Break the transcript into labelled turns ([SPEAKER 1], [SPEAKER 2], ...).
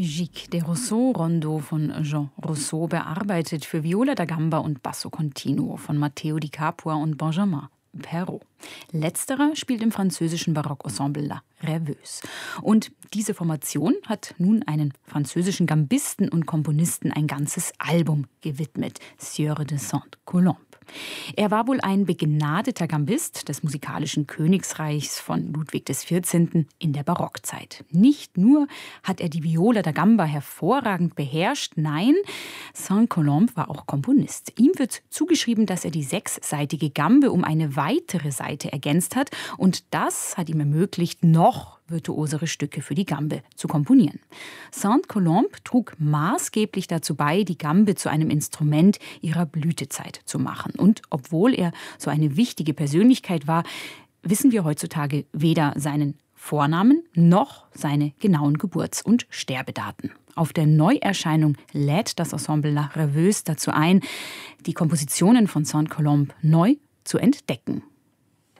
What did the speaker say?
[SPEAKER 1] Gic de Rousseau, Rondo von Jean Rousseau, bearbeitet für Viola da Gamba und Basso Continuo von Matteo di Capua und Benjamin Perrault. Letzterer spielt im französischen Barockensemble La Rêveuse. Und diese Formation hat nun einen französischen Gambisten und Komponisten ein ganzes Album gewidmet, Sieur de Sainte-Colombe. Er war wohl ein begnadeter Gambist des musikalischen Königsreichs von Ludwig XIV. In der Barockzeit. Nicht nur hat er die Viola da Gamba hervorragend beherrscht, nein, Sainte-Colombe war auch Komponist. Ihm wird zugeschrieben, dass er die 6-seitige Gambe um eine weitere Seite ergänzt hat und das hat ihm ermöglicht, noch virtuosere Stücke für die Gambe zu komponieren. Sainte-Colombe trug maßgeblich dazu bei, die Gambe zu einem Instrument ihrer Blütezeit zu machen. Und obwohl er so eine wichtige Persönlichkeit war, wissen wir heutzutage weder seinen Vornamen noch seine genauen Geburts- und Sterbedaten. Auf der Neuerscheinung lädt das Ensemble La Rêveuse dazu ein, die Kompositionen von Sainte-Colombe neu zu entdecken.